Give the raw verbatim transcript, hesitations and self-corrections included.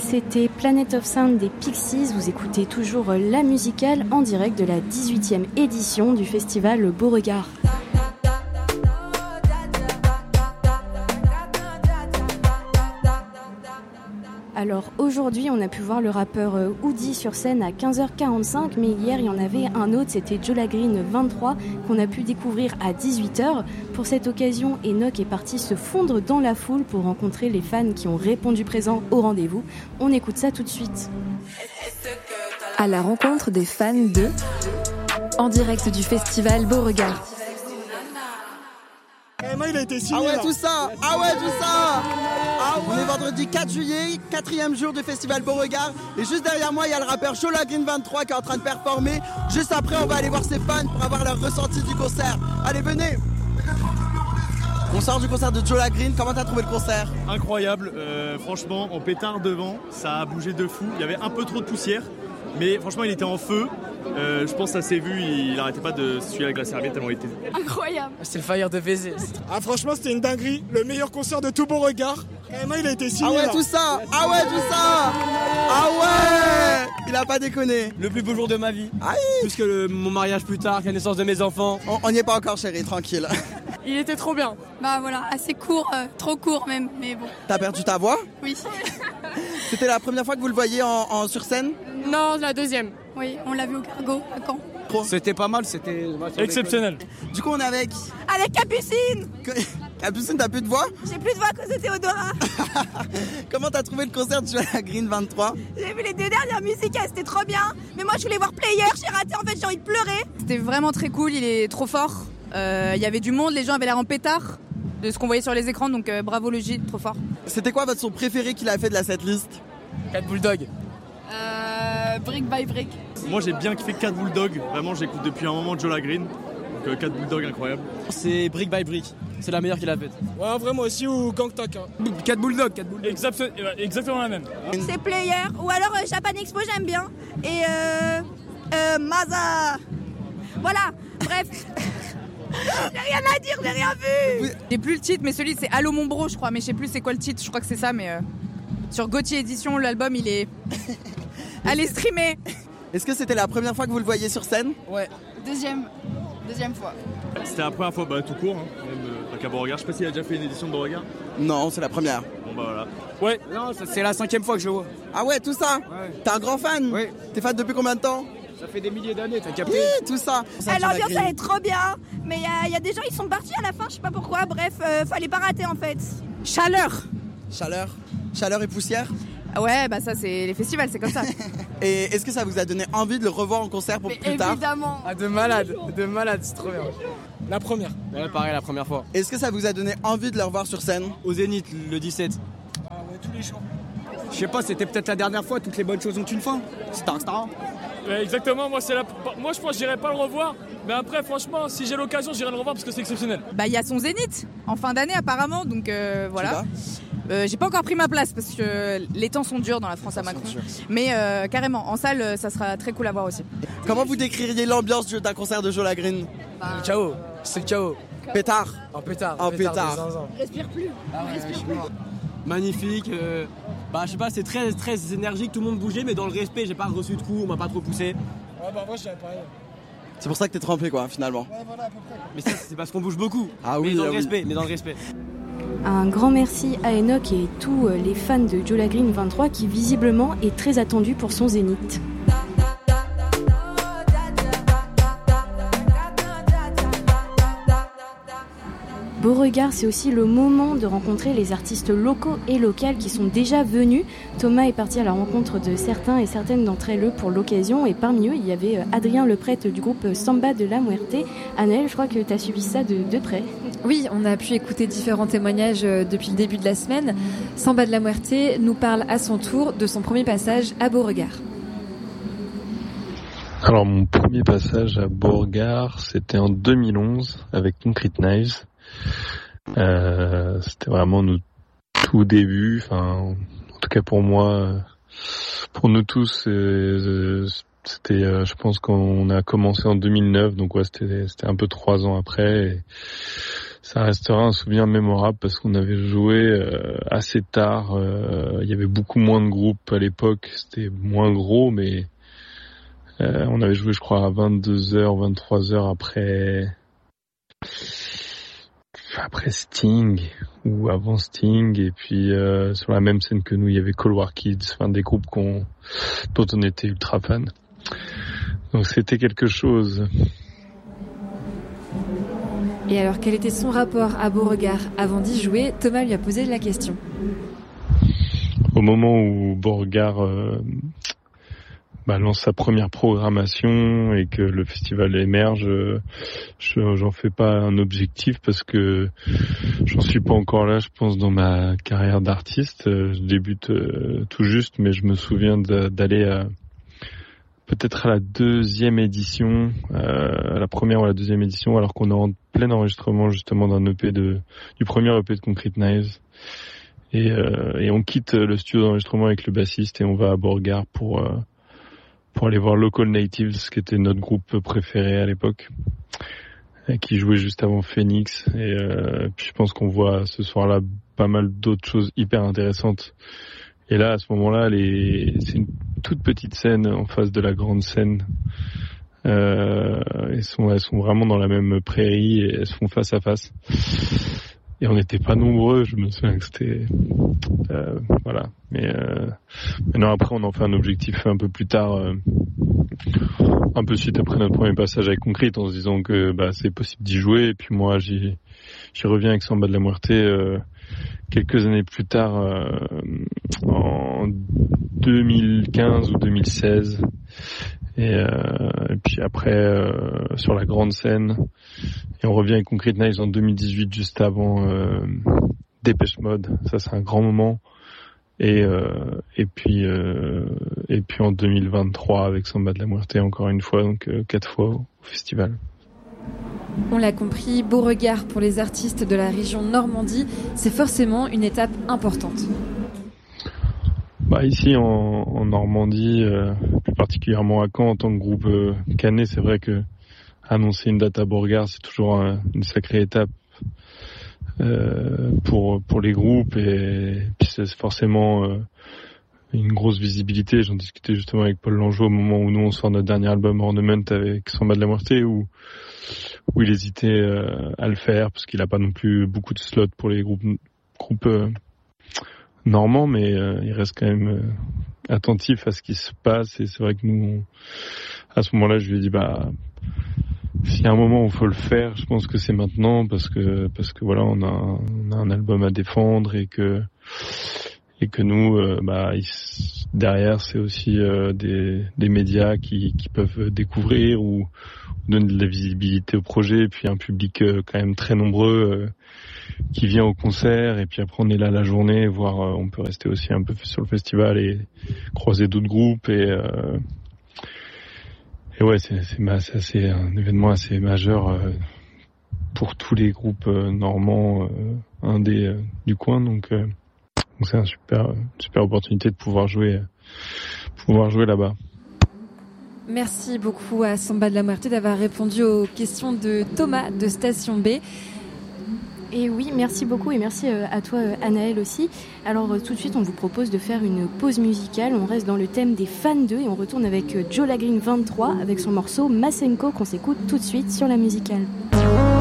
c'était Planet of Sound des Pixies. Vous écoutez toujours la musicale en direct de la dix-huitième édition du festival Beauregard. Alors aujourd'hui, on a pu voir le rappeur Woody sur scène à quinze heures quarante-cinq, mais hier, il y en avait un autre, c'était Jola Green vingt-trois, qu'on a pu découvrir à dix-huit heures. Pour cette occasion, Enoch est parti se fondre dans la foule pour rencontrer les fans qui ont répondu présent au rendez-vous. On écoute ça tout de suite. À la rencontre des fans de... En direct du festival Beauregard. Il a été signé, ah ouais, là. tout ça. Ah ouais, tout ça. Ah ouais. On est vendredi quatre juillet, quatrième jour du festival Beauregard. Et juste derrière moi, il y a le rappeur Jola Green vingt-trois qui est en train de performer. Juste après, on va aller voir ses fans pour avoir leur ressenti du concert. Allez, venez. On sort du concert de Jola Green. Comment t'as trouvé le concert ? Incroyable. Euh, franchement, en pétard devant, ça a bougé de fou. Il y avait un peu trop de poussière. Mais franchement, il était en feu. Euh, je pense que ça s'est vu, il n'arrêtait pas de se suivre avec la serviette tellement il était... Incroyable. C'est le fire de V Z. Ah franchement, c'était une dinguerie. Le meilleur concert de tout Beauregard. Carrément, il a été signé. Ah ouais, là. tout ça. Ah ouais, tout ça. Ah ouais. Il a pas déconné. Le plus beau jour de ma vie. Aïe. Plus que le, mon mariage plus tard, que la naissance de mes enfants. On n'y est pas encore, chérie, tranquille. Il était trop bien. Bah voilà, assez court, euh, trop court même, mais bon. T'as perdu ta voix ? Oui. C'était la première fois que vous le voyez en, en sur scène ? Non, la deuxième. Oui, on l'a vu au Cargo, à Caen. C'était pas mal, c'était... exceptionnel. Du coup, on est avec... Avec Capucine. Capucine, t'as plus de voix ? J'ai plus de voix à cause de Théodora. Comment t'as trouvé le concert de Jola Green vingt-trois ? J'ai vu les deux dernières musiques, c'était trop bien. Mais moi, je voulais voir Player, j'ai raté, en fait, j'ai envie de pleurer. C'était vraiment très cool, il est trop fort. Euh, il y avait du monde, les gens avaient l'air en pétard de ce qu'on voyait sur les écrans, donc euh, bravo le J, trop fort. C'était quoi votre son préféré qu'il a fait de la setlist ? Cat Bulldog. Euh, brick by brick. Moi j'ai bien kiffé Cat Bulldog, vraiment j'écoute depuis un moment Jola Green. Donc euh, Cat Bulldog incroyable. C'est Brick by Brick, c'est la meilleure qu'il a faite. Ouais, vraiment aussi, ou Gangtok. Hein. Cat Bulldog, Cat Bulldog. Exact, exactement la même. C'est Player, ou alors euh, Japan Expo, j'aime bien. Et euh, euh, Maza. Voilà, bref. J'ai rien à dire, j'ai rien vu. J'ai plus le titre, mais celui c'est Allo Mon Bro, je crois, mais je sais plus c'est quoi le titre, je crois que c'est ça, mais euh, sur Gauthier Édition, l'album il est... Allez streamer. Est-ce que c'était la première fois que vous le voyez sur scène ? Ouais, deuxième, deuxième fois. C'était la première fois, bah, tout court, hein, même euh, à Beauregard. Je sais pas s'il a déjà fait une édition de Beauregard. Non, c'est la première. Bon bah voilà. Ouais, non, c'est la cinquième fois que je vois. Ah ouais, tout ça ? Ouais. T'es un grand fan ? Oui. T'es fan depuis combien de temps ? Ça fait des milliers d'années, t'as capté ? Oui, tout ça. Ah, l'ambiance elle est trop bien, mais il y, y a des gens ils sont partis à la fin, je sais pas pourquoi, bref, euh, fallait pas rater en fait. Chaleur. Chaleur. Chaleur et poussière. Ouais, bah ça c'est les festivals, c'est comme ça. Et est-ce que ça vous a donné envie de le revoir en concert pour Mais plus tard ? évidemment. Ah, de malade, de malade, c'est trop bien. La première. Ouais, pareil, la première fois. Est-ce que ça vous a donné envie de le revoir sur scène ? Au Zénith, le dix-sept. Ah ouais, tous les jours. Je sais pas, c'était peut-être la dernière fois, toutes les bonnes choses ont une fin. Star Star. Ouais, exactement, moi, c'est la... moi je pense que j'irai pas le revoir, mais après franchement si j'ai l'occasion j'irai le revoir parce que c'est exceptionnel. Bah il y a son Zénith en fin d'année apparemment, donc euh, voilà. Euh, j'ai pas encore pris ma place parce que les temps sont durs dans la France à Macron, mais euh, carrément en salle ça sera très cool à voir aussi. Comment vous décririez l'ambiance d'un concert de Jola Green ? Bah, Ciao, c'est le ciao. Pétard. En pétard. En pétard. Respire plus, Ah ouais, respire je plus. vois. Magnifique. Euh, bah je sais pas, c'est très très énergique, tout le monde bougeait, mais dans le respect, j'ai pas reçu de coups, on m'a pas trop poussé. Ouais, bah moi j'avais pareil. C'est pour ça que t'es trempé quoi, finalement. Ouais, voilà, à peu près. Mais ça, c'est parce qu'on bouge beaucoup. Ah oui, mais dans ah le oui. respect, mais dans le respect. Un grand merci à Enoch et tous les fans de Jola Green vingt-trois qui visiblement est très attendu pour son Zénith. Beauregard, c'est aussi le moment de rencontrer les artistes locaux et locales qui sont déjà venus. Thomas est parti à la rencontre de certains et certaines d'entre elles pour l'occasion, et parmi eux, il y avait Adrien Leprêtre du groupe Samba de la Muerte. Anaëlle, je crois que tu as suivi ça de, de près. Oui, on a pu écouter différents témoignages depuis le début de la semaine. Samba de la Muerte nous parle à son tour de son premier passage à Beauregard. Alors mon premier passage à Beauregard, c'était en deux mille onze avec Concrete Knives. Euh, c'était vraiment nos tout débuts, enfin en tout cas pour moi, pour nous tous, euh, c'était, euh, je pense qu'on a commencé en deux mille neuf, donc ouais, c'était, c'était un peu trois ans après. Et ça restera un souvenir mémorable parce qu'on avait joué euh, assez tard. Euh, il y avait beaucoup moins de groupes à l'époque, c'était moins gros, mais euh, on avait joué, je crois, à vingt-deux heures, vingt-trois heures après après Sting ou avant Sting, et puis euh, sur la même scène que nous, il y avait Cold War Kids, enfin des groupes qu'on, dont on était ultra fans. Donc c'était quelque chose. Et alors, quel était son rapport à Beauregard avant d'y jouer? Thomas lui a posé la question. Au moment où Beauregard euh, bah, lance sa première programmation et que le festival émerge, euh, je, j'en fais pas un objectif parce que j'en suis pas encore là, je pense, dans ma carrière d'artiste. Je débute euh, tout juste, mais je me souviens de, d'aller à, peut-être à la deuxième édition, euh, la première ou la deuxième édition, alors qu'on est en plein enregistrement justement d'un E P de, du premier E P de Concrete Knives. Et, euh, et on quitte le studio d'enregistrement avec le bassiste et on va à Beauregard pour, euh, pour aller voir Local Natives, qui était notre groupe préféré à l'époque, qui jouait juste avant Phoenix. Et euh, puis je pense qu'on voit ce soir-là pas mal d'autres choses hyper intéressantes. Et là, à ce moment-là, les... c'est une toute petite scène en face de la grande scène. Euh, elles sont, elles sont vraiment dans la même prairie et elles se font face à face. Et on n'était pas nombreux, je me souviens que c'était... Euh, voilà. Mais euh, maintenant, après, on en fait un objectif un peu plus tard, euh, un peu suite après notre premier passage avec Concrete, en se disant que bah, c'est possible d'y jouer. Et puis moi, j'y, j'y reviens avec Samba de la Muerte euh, quelques années plus tard, euh, en deux mille quinze ou deux mille seize. Et, euh, et puis après, euh, sur la grande scène, et on revient avec Concrete Knives en deux mille dix-huit, juste avant euh, Dépêche Mode. Ça, c'est un grand moment. Et euh, et puis euh, et puis en deux mille vingt-trois avec Samba de la Muerte encore une fois, donc euh, quatre fois au festival. On l'a compris, Beauregard pour les artistes de la région Normandie, c'est forcément une étape importante. Bah ici en, en Normandie, euh, plus particulièrement à Caen, en tant que groupe euh, canet, c'est vrai que annoncer une date à Beauregard, c'est toujours un, une sacrée étape euh, pour pour les groupes, et puis c'est forcément euh, une grosse visibilité. J'en discutais justement avec Paul Langeau au moment où nous on sort notre dernier album Ornament avec Samba de la Muerte, où où il hésitait euh, à le faire parce qu'il a pas non plus beaucoup de slots pour les groupes groupes euh, normands, mais euh, il reste quand même euh, attentif à ce qui se passe. Et c'est vrai que nous, on, à ce moment-là, je lui ai dit bah s'il y a un moment où il faut le faire, je pense que c'est maintenant, parce que parce que voilà, on a un, on a un album à défendre, et que et que nous, euh, bah il, derrière, c'est aussi euh, des des médias qui qui peuvent découvrir ou donner de la visibilité au projet, et puis un public euh, quand même très nombreux euh, qui vient au concert, et puis après on est là la journée, voire euh, on peut rester aussi un peu sur le festival et croiser d'autres groupes, et euh, et ouais, c'est c'est, c'est assez un événement assez majeur euh, pour tous les groupes euh, normands euh, indés euh, du coin, donc, euh, donc c'est une super super opportunité de pouvoir jouer euh, pouvoir jouer là-bas. Merci beaucoup à Samba de la Muerte d'avoir répondu aux questions de Thomas de Station B. Et oui, merci beaucoup, et merci à toi Anaëlle aussi. Alors tout de suite, on vous propose de faire une pause musicale. On reste dans le thème des fans d'eux et on retourne avec Joe Lagreen vingt-trois avec son morceau Masenko qu'on s'écoute tout de suite sur la musicale.